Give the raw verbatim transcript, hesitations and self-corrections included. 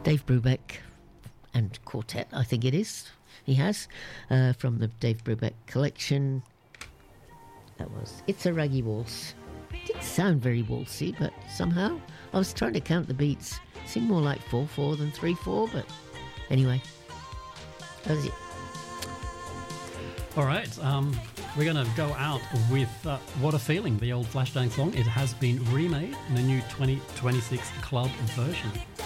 Dave Brubeck and Quartet, I think it is. He has, uh, from the Dave Brubeck collection. That was It's a Raggy Waltz. Didn't sound very waltzy, but somehow I was trying to count the beats. It seemed more like four four than three four, but anyway, that was it. All right, um, we're going to go out with uh, What a Feeling, the old Flashdance song. It has been remade in a new twenty twenty-six club version.